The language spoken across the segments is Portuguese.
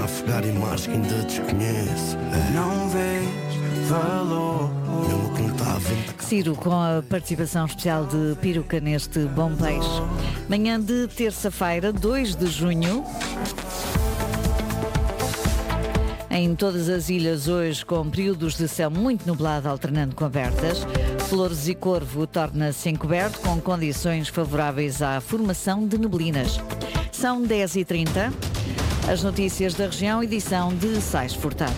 navegar em mares que ainda desconheço. Não vês valor. Mesmo que não está a vento. Ciro, com a participação especial de Peruca neste Bom Peixe. Manhã de terça-feira, 2 de junho. Em todas as ilhas hoje com períodos de céu muito nublado alternando com abertas. Flores e Corvo torna-se encoberto com condições favoráveis à formação de neblinas. São 10h30. As notícias da região, edição de Sais Furtado.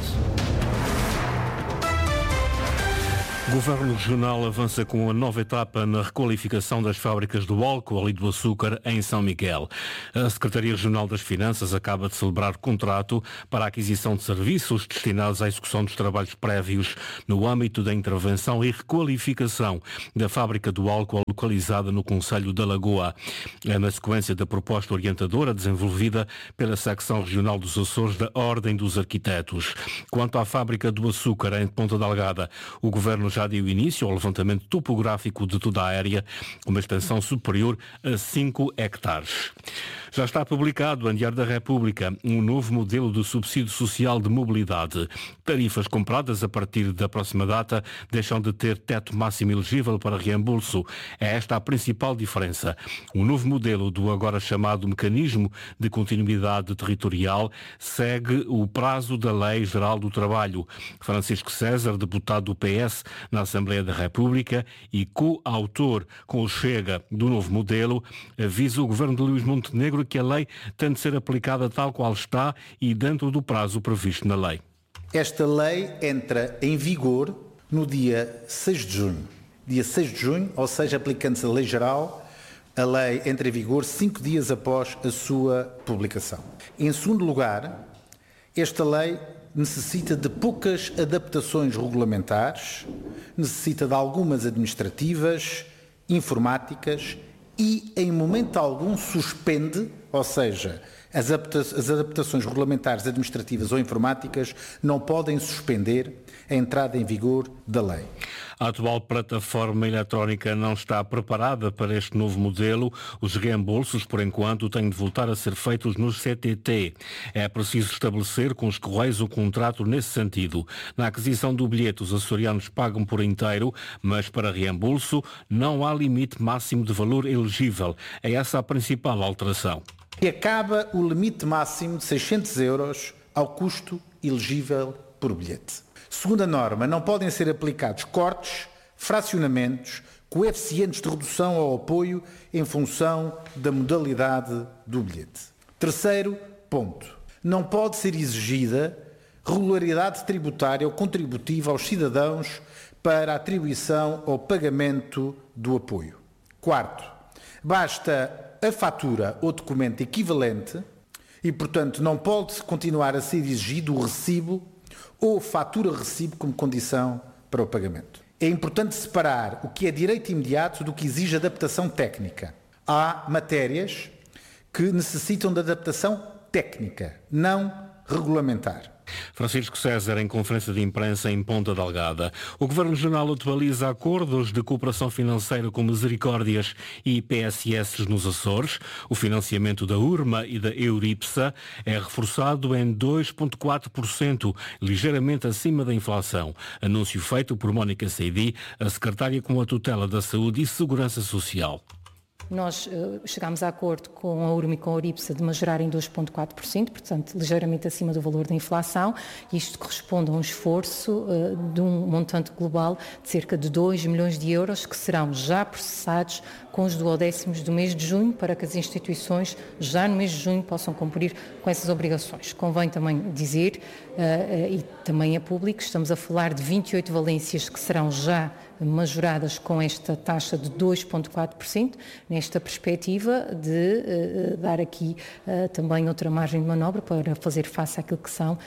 O Governo Regional avança com a nova etapa na requalificação das fábricas do álcool e do açúcar em São Miguel. A Secretaria Regional das Finanças acaba de celebrar contrato para a aquisição de serviços destinados à execução dos trabalhos prévios no âmbito da intervenção e requalificação da fábrica do álcool localizada no concelho da Lagoa. É na sequência da proposta orientadora desenvolvida pela Secção Regional dos Açores da Ordem dos Arquitetos. Quanto à fábrica do açúcar em Ponta Delgada, o Governo já deu início ao levantamento topográfico de toda a área, com uma extensão superior a 5 hectares. Já está publicado em Diário da República um novo modelo de subsídio social de mobilidade. Tarifas compradas a partir da próxima data deixam de ter teto máximo elegível para reembolso. É esta a principal diferença. O novo modelo do agora chamado Mecanismo de Continuidade Territorial segue o prazo da Lei Geral do Trabalho. Francisco César, deputado do PS na Assembleia da República e coautor com o Chega do novo modelo, avisa o governo de Luís Montenegro que a lei tem de ser aplicada tal qual está e dentro do prazo previsto na lei. Esta lei entra em vigor no dia 6 de junho. Dia 6 de junho, ou seja, aplicando-se a lei geral, a lei entra em vigor 5 dias após a sua publicação. Em segundo lugar, esta lei necessita de poucas adaptações regulamentares, necessita de algumas administrativas, informáticas e, em momento algum, suspende, ou seja, as adaptações regulamentares, administrativas ou informáticas não podem suspender a entrada em vigor da lei. A atual plataforma eletrónica não está preparada para este novo modelo. Os reembolsos, por enquanto, têm de voltar a ser feitos no CTT. É preciso estabelecer com os Correios um contrato nesse sentido. Na aquisição do bilhete, os açorianos pagam por inteiro, mas para reembolso não há limite máximo de valor elegível. É essa a principal alteração. E acaba o limite máximo de 600 euros ao custo elegível por bilhete. Segunda norma, não podem ser aplicados cortes, fracionamentos, coeficientes de redução ao apoio em função da modalidade do bilhete. Terceiro ponto, não pode ser exigida regularidade tributária ou contributiva aos cidadãos para a atribuição ou pagamento do apoio. Quarto, basta a fatura ou documento equivalente e, portanto, não pode continuar a ser exigido o recibo ou fatura-recibo como condição para o pagamento. É importante separar o que é direito imediato do que exige adaptação técnica. Há matérias que necessitam de adaptação técnica, não regulamentar. Francisco César, em conferência de imprensa em Ponta Delgada. O Governo Regional atualiza acordos de cooperação financeira com Misericórdias e PSS nos Açores. O financiamento da URMA e da Euripsa é reforçado em 2,4%, ligeiramente acima da inflação. Anúncio feito por Mónica Seidi, a secretária com a tutela da Saúde e Segurança Social. Nós chegámos a acordo com a URMA e com a Euripsa de majorar em 2,4%, portanto, ligeiramente acima do valor da inflação. Isto corresponde a um esforço de um montante global de cerca de 2 milhões de euros que serão já processados com os 12º do mês de junho para que as instituições já no mês de junho possam cumprir com essas obrigações. Convém também dizer, e também é público, estamos a falar de 28 valências que serão já majoradas com esta taxa de 2,4%, nesta perspectiva de dar aqui também outra margem de manobra para fazer face àquilo que são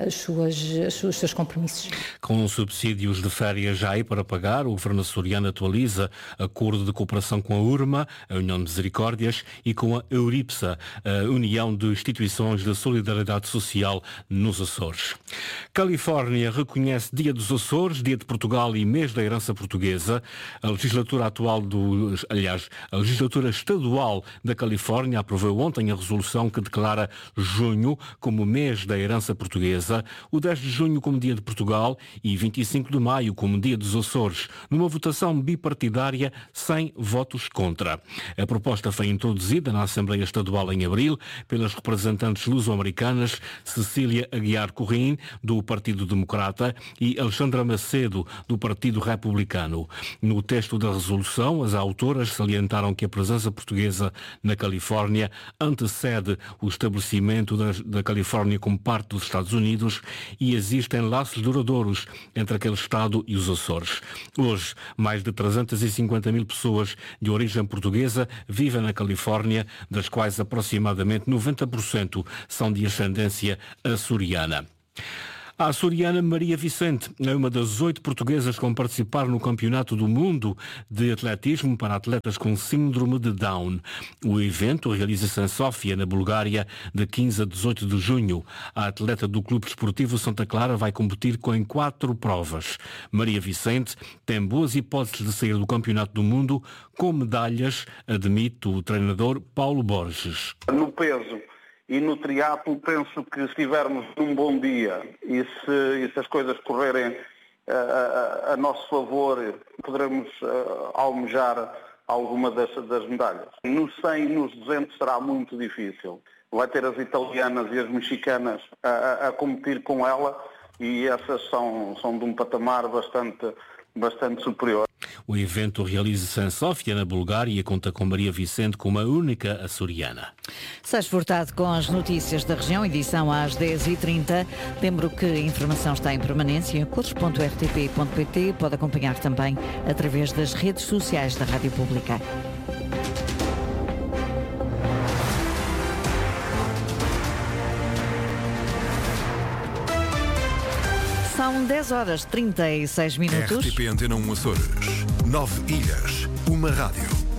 os seus compromissos. Com subsídios de férias já aí para pagar, o Governo açoriano atualiza acordo de cooperação com a URMA, a União de Misericórdias, e com a Euripsa, a União de Instituições de Solidariedade Social nos Açores. Califórnia reconhece Dia dos Açores, Dia de Portugal e Mês da Herança portuguesa. A legislatura estadual da Califórnia aprovou ontem a resolução que declara junho como mês da herança portuguesa, o 10 de junho como dia de Portugal e 25 de maio como dia dos Açores, numa votação bipartidária sem votos contra. A proposta foi introduzida na Assembleia Estadual em abril pelas representantes luso-americanas Cecília Aguiar Corrim, do Partido Democrata, e Alexandra Macedo, do Partido Republicano. No texto da resolução, as autoras salientaram que a presença portuguesa na Califórnia antecede o estabelecimento da Califórnia como parte dos Estados Unidos e existem laços duradouros entre aquele Estado e os Açores. Hoje, mais de 350 mil pessoas de origem portuguesa vivem na Califórnia, das quais aproximadamente 90% são de ascendência açoriana. A açoriana Maria Vicente é uma das 8 portuguesas que vão participar no Campeonato do Mundo de Atletismo para atletas com síndrome de Down. O evento realiza-se em Sófia, na Bulgária, de 15 a 18 de junho. A atleta do Clube Desportivo Santa Clara vai competir em 4 provas. Maria Vicente tem boas hipóteses de sair do Campeonato do Mundo com medalhas, admite o treinador Paulo Borges. No peso e no triatlo, penso que se estivermos num bom dia e se as coisas correrem a nosso favor, poderemos almejar alguma das medalhas. Nos 100 e nos 200 será muito difícil. Vai ter as italianas e as mexicanas a competir com ela e essas são de um patamar bastante superior. O evento realiza-se em Sófia, na Bulgária, e conta com Maria Vicente como a única açoriana. Sérgio Furtado com as notícias da região, edição às 10h30. Lembro que a informação está em permanência em cores.rtp.pt. Pode acompanhar também através das redes sociais da Rádio Pública. São 10h36. RTP Antena 1 Açores. 9 ilhas, uma rádio.